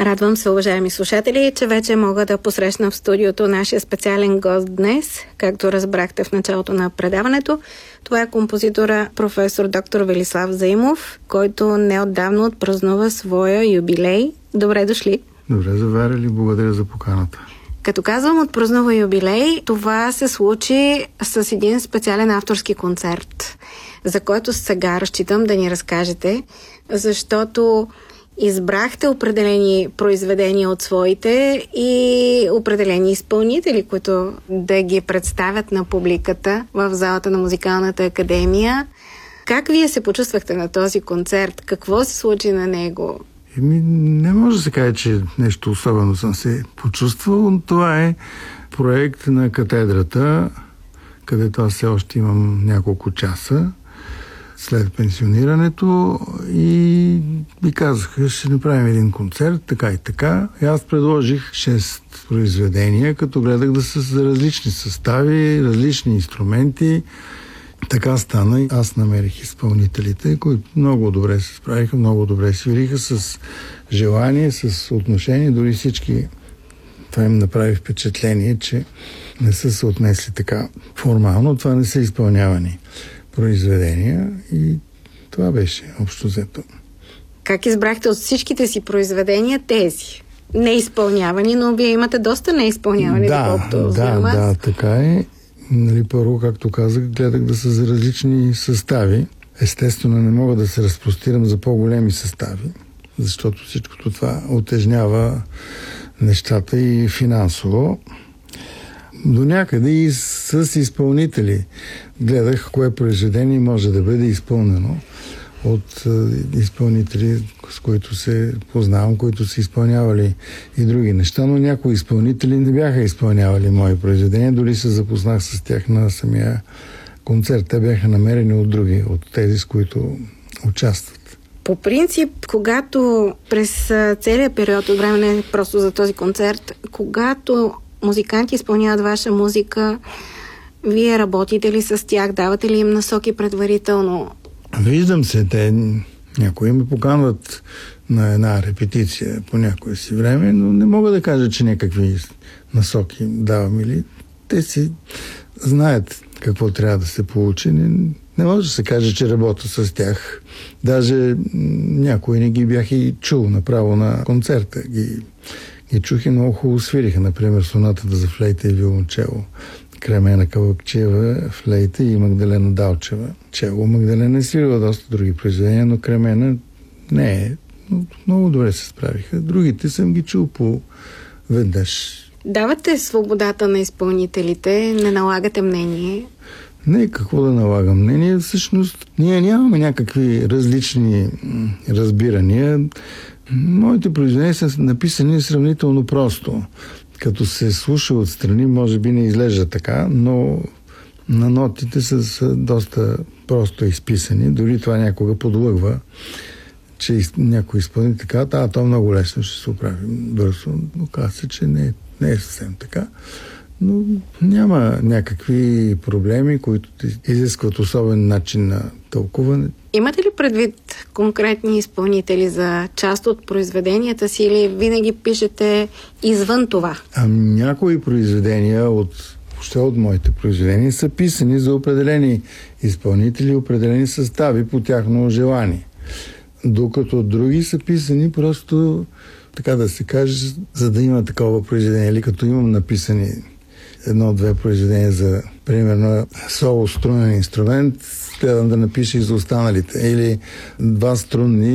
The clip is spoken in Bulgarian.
Радвам се, уважаеми слушатели, че вече мога да посрещна в студиото нашия специален гост днес, както разбрахте в началото на предаването. Това е композитора професор доктор Велислав Заимов, който неотдавна отпразнува своя юбилей. Добре дошли! Добре заварили, благодаря за поканата. Като казвам отпразнува юбилей, това се случи с един специален авторски концерт, за който сега разчитам да ни разкажете, защото избрахте определени произведения от своите и определени изпълнители, които да ги представят на публиката в залата на Музикалната академия. Как вие се почувствахте на този концерт? Какво се случи на него? Не може да се каже, че нещо особено съм се почувствал, но това е проект на катедрата, където аз все още имам няколко часа след пенсионирането и ми казаха, ще направим един концерт, така и така. И аз предложих 6 произведения, като гледах да са за различни състави, различни инструменти. Така стана. Аз намерих изпълнителите, които много добре се справиха, много добре свириха с желание, с отношение, дори всички. Това им направи впечатление, че не са се отнесли така формално. Това не са изпълнявани произведения и това беше общо взето. Как избрахте от всичките си произведения тези? Неизпълнявани, но вие имате доста неизпълнявани, доколкото знам. Да, така е. Първо, както казах, гледах да са за различни състави. Естествено, не мога да се разпростирам за по-големи състави, защото всичкото това утежнява нещата и финансово. До някъде и с изпълнители гледах кое произведение може да бъде изпълнено от изпълнители, с които се познавам, които са изпълнявали и други неща, но някои изпълнители не бяха изпълнявали мои произведения, дори се запознах с тях на самия концерт. Те бяха намерени от други, от тези, с които участват. По принцип, когато през целия период от време, не просто за този концерт, когато музиканти изпълняват ваша музика, вие работите ли с тях, давате ли им насоки предварително? Виждам се, някои ме поканват на една репетиция по някое си време, но не мога да кажа, че някакви насоки давам или те си знаят какво трябва да се получи. Не може да се каже, че работя с тях. Даже някои не ги бях и чул направо на концерта. Ги чух и много хубаво свириха. Например, сонатата за флейта и виолончело. Кремена Калъкчева, флейта и Магдалена Далчева. Чело Магдалена е свирила доста други произведения, но Кремена не е. Но много добре се справиха. Другите съм ги чул по веднъж. Давате свободата на изпълнителите, не налагате мнение? Не, какво да налагам мнение. Всъщност, ние нямаме някакви различни разбирания. Моите произведения са написани сравнително просто. Като се слуша отстрани, може би не изглежда така, но на нотите са доста просто изписани. Дори това някога подлъгва, че някой изпълни така, то много лесно ще се оправи бързо. Но каза се, че не е съвсем така. Но няма някакви проблеми, които изискват особен начин на тълкуване. Имате ли предвид конкретни изпълнители за част от произведенията си или винаги пишете извън това? Някои произведения въобще от моите произведения са писани за определени изпълнители, определени състави по тяхно желание. Докато други са писани просто, така да се каже, за да има такова произведение. Или като имам написани 1-2 произведения за, примерно, соло струнен инструмент, гледам да напиша и за останалите. Или 2 струнни